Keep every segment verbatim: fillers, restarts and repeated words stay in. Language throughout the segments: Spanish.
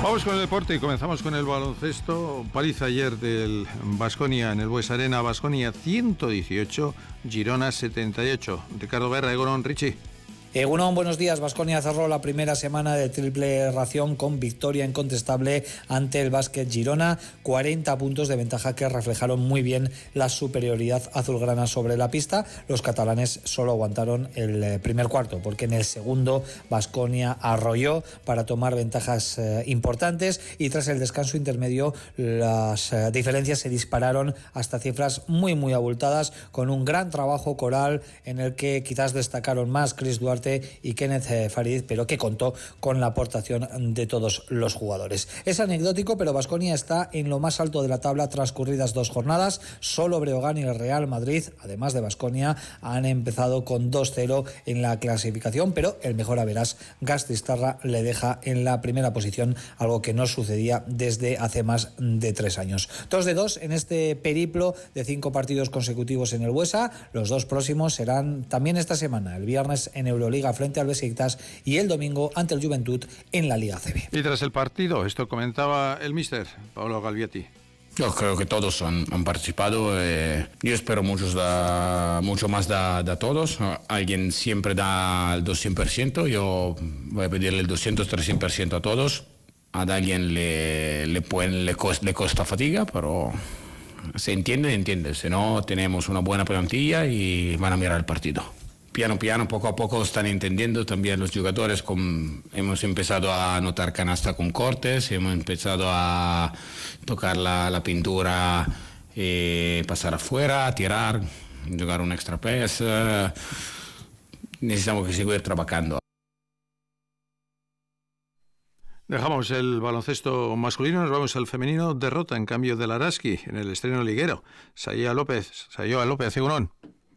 Vamos con el deporte y comenzamos con el baloncesto. Paliza ayer del Baskonia en el Buesa Arena. Baskonia ciento dieciocho, Girona setenta y ocho. Ricardo Berra, Egunon, Richie. Egunon, buenos días. Baskonia cerró la primera semana de triple ración con victoria incontestable ante el Básquet Girona, cuarenta puntos de ventaja que reflejaron muy bien la superioridad azulgrana sobre la pista. Los catalanes solo aguantaron el primer cuarto, porque en el segundo Baskonia arrolló para tomar ventajas eh, importantes, y tras el descanso intermedio las eh, diferencias se dispararon hasta cifras muy muy abultadas, con un gran trabajo coral en el que quizás destacaron más Chris Duarte y Kenneth Farid, pero que contó con la aportación de todos los jugadores. Es anecdótico, pero Baskonia está en lo más alto de la tabla transcurridas dos jornadas. Solo Breogán y el Real Madrid, además de Baskonia, han empezado con dos cero en la clasificación, pero el mejor averás, Gasteiztarra, le deja en la primera posición, algo que no sucedía desde hace más de tres años. Dos de dos en este periplo de cinco partidos consecutivos en el Buesa. Los dos próximos serán también esta semana, el viernes en Euroliga frente al Besiktas y el domingo ante el Juventud en la Liga A C B. Y tras el partido, esto comentaba el míster Paolo Galvietti. Yo creo que todos han, han participado. Eh, yo espero muchos da, mucho más de, de todos. Alguien siempre da el doscientos por ciento. Yo voy a pedirle el doscientos, trescientos por ciento a todos. A alguien le, le, pueden, le, cost, le costa fatiga, pero se entiende, entiende. Si no, tenemos una buena plantilla y van a mirar el partido. Piano, piano, poco a poco están entendiendo también los jugadores. Con, hemos empezado a anotar canasta con cortes, hemos empezado a tocar la, la pintura, eh, pasar afuera, tirar, jugar un extra pass. Eh, necesitamos que seguir trabajando. Dejamos el baloncesto masculino, nos vamos al femenino. Derrota en cambio del Araski en el estreno liguero. Sayoa López, Sayoa López, Egunon.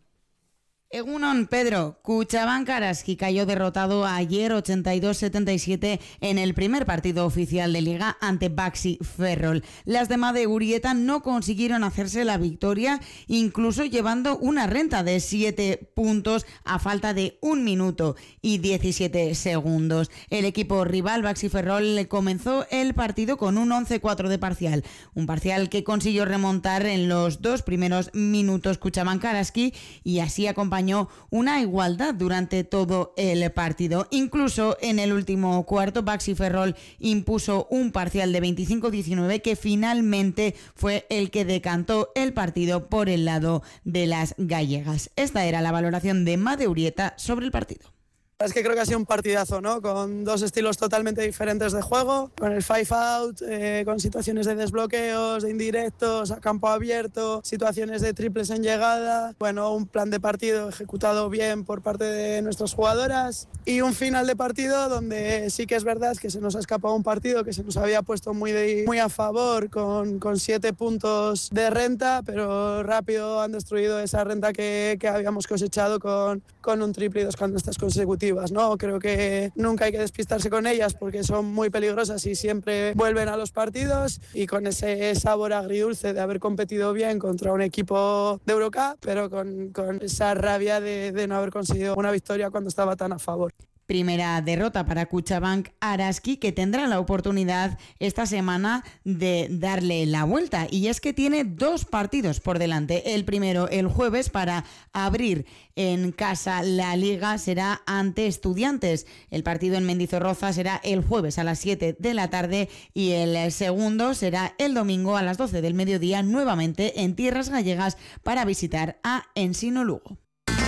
Egunon, Pedro. Cuchabank Araski cayó derrotado ayer ochenta y dos setenta y siete en el primer partido oficial de Liga ante Baxi Ferrol. Las de Made Urieta no consiguieron hacerse la victoria, incluso llevando una renta de siete puntos a falta de un minuto y diecisiete segundos. El equipo rival Baxi Ferrol comenzó el partido con un once cuatro de parcial, un parcial que consiguió remontar en los dos primeros minutos Cuchabank Araski, y así acompañó una igualdad durante todo el partido. Incluso en el último cuarto, Baxi Ferrol impuso un parcial de veinticinco diecinueve que finalmente fue el que decantó el partido por el lado de las gallegas. Esta era la valoración de Made Urieta sobre el partido. Es que creo que ha sido un partidazo, ¿no? Con dos estilos totalmente diferentes de juego, con el five out, eh, con situaciones de desbloqueos, de indirectos, a campo abierto, situaciones de triples en llegada. Bueno, un plan de partido ejecutado bien por parte de nuestras jugadoras, y un final de partido donde sí que es verdad que se nos ha escapado un partido que se nos había puesto muy, de, muy a favor, con, con siete puntos de renta, pero rápido han destruido esa renta que, que habíamos cosechado con, con un triple y dos canastas consecutivas. ¿No? Creo que nunca hay que despistarse con ellas porque son muy peligrosas y siempre vuelven a los partidos, y con ese sabor agridulce de haber competido bien contra un equipo de Eurocup, pero con, con esa rabia de, de no haber conseguido una victoria cuando estaba tan a favor. Primera derrota para Cuchabank Araski, que tendrá la oportunidad esta semana de darle la vuelta, y es que tiene dos partidos por delante. El primero el jueves para abrir en casa la Liga será ante Estudiantes. El partido en Mendizorroza será el jueves a las siete de la tarde, y el segundo será el domingo a las doce del mediodía, nuevamente en tierras gallegas, para visitar a Ensino Lugo.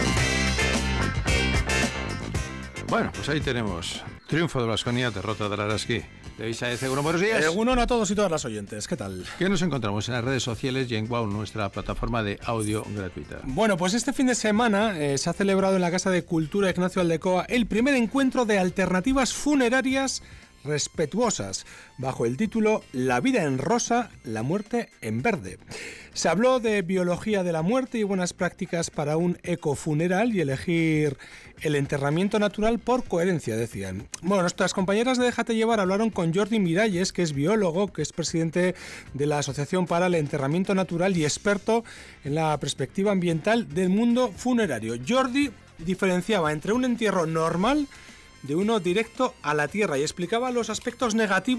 Bueno, pues ahí tenemos triunfo de Baskonia, derrota del Araski. De Isaez, Egunon, buenos días. Egunon a todos y todas las oyentes, ¿qué tal? ¿Qué nos encontramos en las redes sociales y en Wow, nuestra plataforma de audio gratuita? Bueno, pues este fin de semana eh, se ha celebrado en la Casa de Cultura Ignacio Aldecoa el primer encuentro de alternativas funerarias respetuosas, bajo el título La vida en rosa, la muerte en verde. Se habló de biología de la muerte y buenas prácticas para un ecofuneral y elegir el enterramiento natural por coherencia, decían. Bueno, nuestras compañeras de Déjate Llevar hablaron con Jordi Miralles, que es biólogo, que es presidente de la Asociación para el Enterramiento Natural y experto en la perspectiva ambiental del mundo funerario. Jordi diferenciaba entre un entierro normal de uno directo a la tierra y explicaba los aspectos negativos